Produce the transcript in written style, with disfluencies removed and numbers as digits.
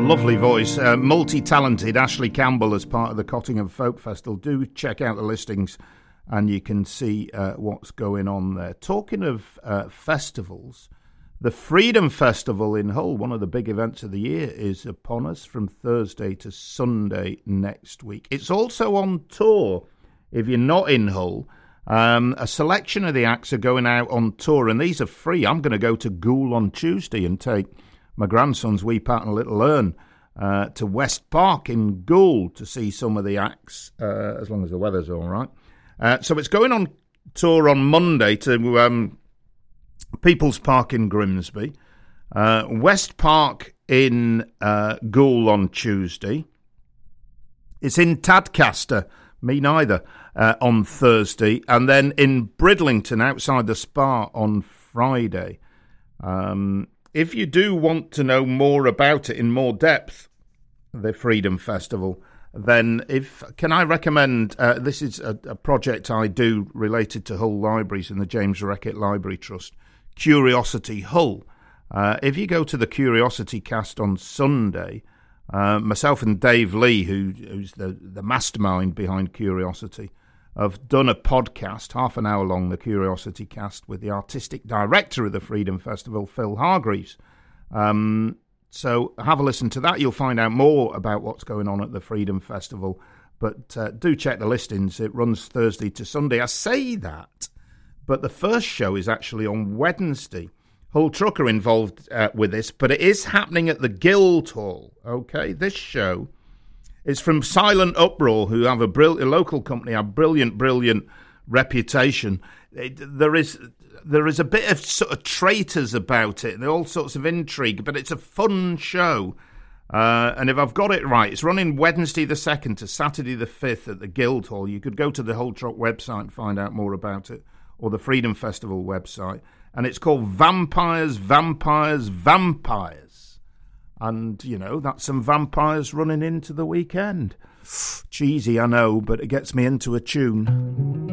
lovely voice. Multi-talented Ashley Campbell as part of the Cottingham Folk Festival. Do check out the listings and you can see what's going on there. Talking of festivals, the Freedom Festival in Hull, one of the big events of the year, is upon us from Thursday to Sunday next week. It's also on tour if you're not in Hull. A selection of the acts are going out on tour, and these are free. I'm going to go to Goole on Tuesday and take my grandson's wee Pat and little Ern to West Park in Goole to see some of the acts, as long as the weather's all right. So it's going on tour on Monday to People's Park in Grimsby, West Park in Goole on Tuesday. It's in Tadcaster, me neither, on Thursday, and then in Bridlington outside the Spa on Friday. If you do want to know more about it in more depth, the Freedom Festival, then can I recommend, this is a project I do related to Hull Libraries and the James Reckitt Library Trust, Curiosity Hull. If you go to the Curiosity Cast on Sunday, myself and Dave Lee, who's the mastermind behind Curiosity, have done a podcast, half an hour long, the Curiosity Cast, with the artistic director of the Freedom Festival, Phil Hargreaves. So have a listen to that. You'll find out more about what's going on at the Freedom Festival. But do check the listings. It runs Thursday to Sunday. I say that, but the first show is actually on Wednesday. Hull Truck are involved with this, but it is happening at the Guildhall. Okay, this show is from Silent Uproar, who have a local company, a brilliant reputation. There is a bit of sort of traitors about it, and all sorts of intrigue, but it's a fun show. And if I've got it right, it's running Wednesday the 2nd to Saturday the 5th at the Guildhall. You could go to the Hull Truck website and find out more about it, or the Freedom Festival website. And it's called Vampires, Vampires, Vampires. And, you know, that's some vampires running into the weekend. Cheesy, I know, but it gets me into a tune.